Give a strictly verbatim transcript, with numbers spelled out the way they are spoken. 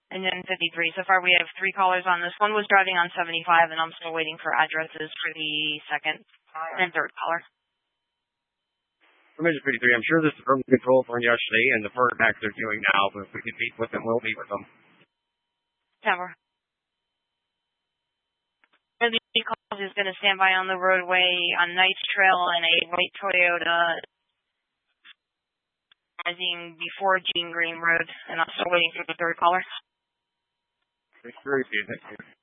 And then fifty-three. So far we have three callers on this. One was driving on seventy-five, and I'm still waiting for addresses for the second and third caller. Permission fifty-three, I'm sure this is from control from yesterday and the first act they're doing now, but if we can meet with them, we'll meet with them. Tower. And the call is going to stand by on the roadway on Knights Trail in a white Toyota rising before Jean Green Road, and I'm still waiting for the third caller. Thank you.